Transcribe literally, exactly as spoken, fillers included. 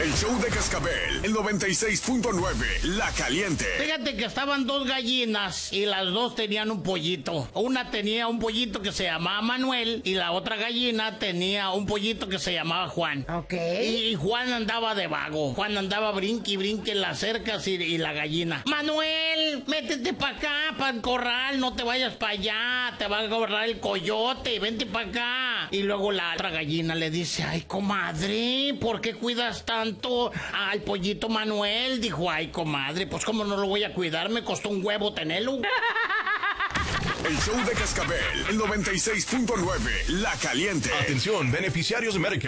El show de Cascabel, el noventa y seis punto nueve, La Caliente. Fíjate que estaban dos gallinas y las dos tenían un pollito. Una tenía un pollito que se llamaba Manuel y la otra gallina tenía un pollito que se llamaba Juan. Ok. Y Juan andaba de vago. Juan andaba brinque y brinque en las cercas y, y la gallina. Manuel, métete para acá, para el corral, no te vayas para allá, te va a agarrar el coyote, vente para acá. Y luego la otra gallina le dice, ay, comadre, ¿por qué cuidas tanto al pollito Manuel? Dijo, ay, comadre, pues cómo no lo voy a cuidar, me costó un huevo tenerlo. El show de Cascabel, el noventa y seis punto nueve, La Caliente. Atención, beneficiarios de Medicare